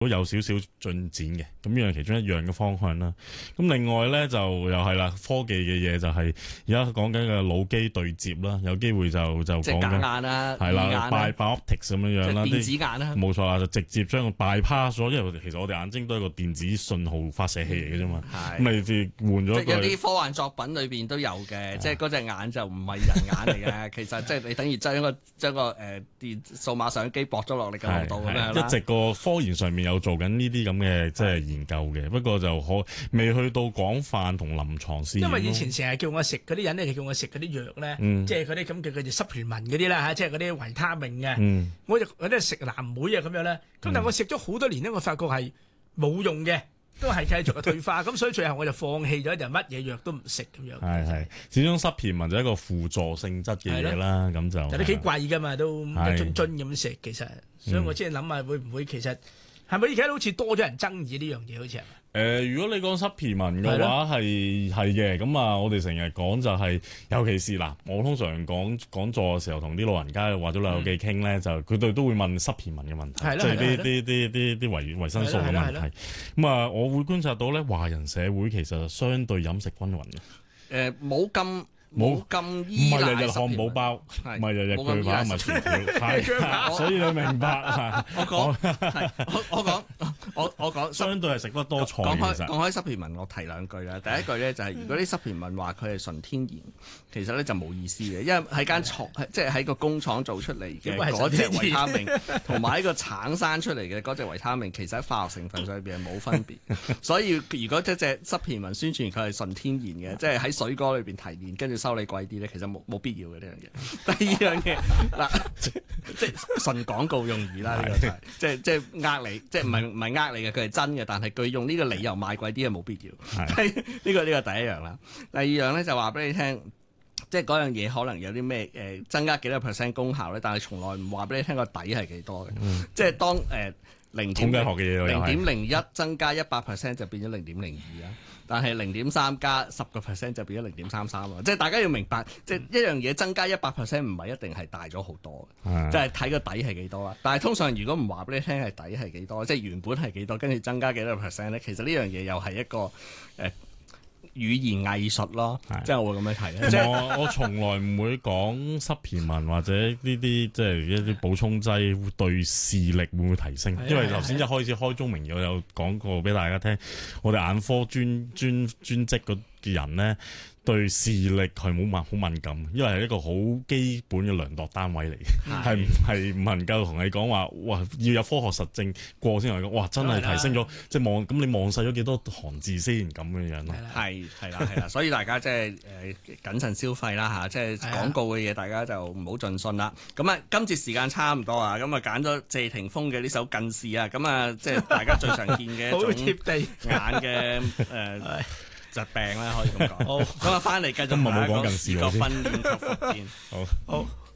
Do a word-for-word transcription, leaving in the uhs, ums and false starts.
都有少少進展嘅，咁呢樣其中一樣嘅方向啦。咁另外咧就又係啦，科技嘅嘢就係而家講緊嘅腦機對接啦，有機會就就講緊眼啊， 係啦 ，Bioptics 咁樣樣啦， 電子眼啊， 冇錯啦，就直接將佢 bypass 咗，因為其實我哋眼睛都係一個電子信號發射器嚟嘅啫嘛。 係咁你哋換咗即係有啲科幻作品裏邊都有嘅，即係嗰隻眼就唔係人眼嚟嘅，其實即係你等於將個將個誒電數碼相機駁咗落你嘅腦度咁樣啦。 一直個科研上面有做緊呢啲咁嘅即係研究嘅，不過就可未去到廣泛同臨床試驗。 因為以前成日叫我食嗰啲人咧，就叫我食嗰啲藥咧， 嗯、 即係嗰啲咁叫佢哋 supplement 嗰啲啦嚇，即係嗰啲維他命嘅。 嗯、 我就嗰啲食藍莓啊咁樣咧，咁但係我食咗好多年咧，我發覺係冇用嘅，都係繼續嘅退化，咁所以最後我就放棄咗，就乜嘢藥都唔食咁樣。 係係，始終 supplement 就係一個輔助性質嘅嘢啦，咁就但係都幾貴㗎嘛，都一樽樽咁食，其實，所以我即係諗下會唔會其實。係咪而家好似多咗人爭議呢樣嘢？好似係誒、 呃，如果你講 supplement 嘅話，係係嘅。咁啊，我哋成日講就係、是，尤其是嗱，我通常講講座嘅時候，同啲老人家或者老友記傾咧，嗯、就佢哋都會問 supplement 嘅問題，即係啲啲啲啲啲維維生素嘅問題。咁啊，我會觀察到咧，華人社會其實相對飲食均勻嘅。 誒，冇咁。冇咁依賴， 唔係日日漢堡包，唔係日日巨扒，唔係薯條，所以你明白。 我講，我我講，我我講， 相對係食得多菜。 講開講開supplement，我提兩句啦。第一句咧就係，如果啲supplement話佢係純天然，其實咧就冇意思嘅，因為喺間廠，即係喺個工廠做出嚟嘅嗰隻維他命，同埋喺個橙生出嚟嘅嗰隻維他命，其實喺化學成分上邊係冇分別。所以如果一隻 supplement 宣傳佢係純天然嘅，即係喺水果裏邊提煉，跟住收你貴啲咧，其實冇冇必要嘅呢樣嘢。第二樣嘢嗱，即係純廣告用語啦，呢個就係即係即係呃你，即係唔係唔係呃你嘅，佢係真嘅，但係佢用呢個理由賣貴啲係冇必要。係呢個呢個第一樣啦。第二樣咧就話俾你聽，即係嗰樣嘢可能有啲咩誒增加幾多 percent 功效咧，但係從來唔話俾你聽個底係幾多嘅。嗯、即係當誒零點零點零一增加一百 percent 就變咗零點零二啊。但係零點三加十個 percent 就變咗零點三三啊！即係大家要明白，即係一樣嘢增加一百 percent 唔係一定係大咗好多嘅，即係睇個底係幾多啊！但係通常如果唔話俾你聽係底係幾多，即係原本係幾多，跟住增加幾多 percent 咧，其實呢樣嘢又係一個誒。呃語言藝術咯，即係我會咁樣睇。即係我我從來唔會講 supplement 或者呢啲即係一啲補充劑對視力會唔會提升？因為頭先一開始開宗明義我有講過俾大家聽，我哋眼科專專專職嗰嘅人咧。對視力係冇敏好敏感，因為係一個好基本嘅量度單位嚟嘅，係係唔能夠同你講話，哇要有科學實證過先同你講，哇真係提升咗，即係望咁你望細咗幾多行字先咁樣樣咯。 係係啦係啦，所以大家即係誒謹慎消費啦嚇，即係廣告嘅嘢大家就唔好盡信啦。咁啊，今次時間差唔多啊，咁啊揀咗謝霆鋒嘅呢首《近視》啊，咁啊即係大家最常見嘅一種眼嘅誒。疾病咧可以咁講，好咁啊！翻嚟繼續下一個視覺訓練及復健， 好好。